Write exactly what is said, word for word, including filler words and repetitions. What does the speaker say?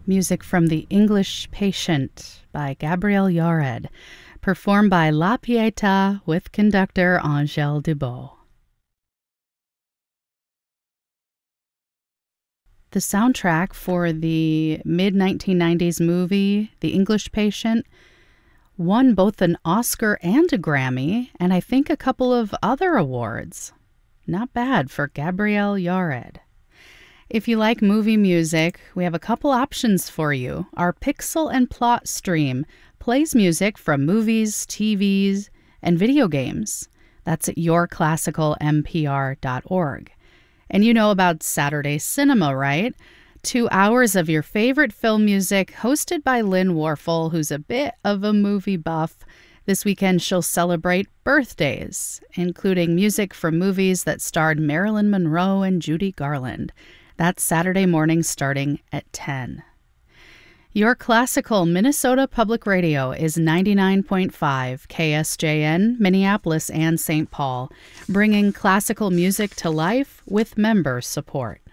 Music from The English Patient by Gabriel Yared, performed by La Pietà with conductor Angèle Dubos. The soundtrack for the mid nineteen nineties movie The English Patient won both an Oscar and a Grammy, and I think a couple of other awards. Not bad for Gabriel Yared. If you like movie music, we have a couple options for you. Our Pixel and Plot stream plays music from movies, T Vs, and video games. That's at your classical m p r dot org. And you know about Saturday Cinema, right? Two hours of your favorite film music hosted by Lynn Warfel, who's a bit of a movie buff. This weekend, she'll celebrate birthdays, including music from movies that starred Marilyn Monroe and Judy Garland. That's Saturday morning starting at ten. Your classical Minnesota Public Radio is ninety-nine point five K S J N, Minneapolis and Saint Paul, bringing classical music to life with member support.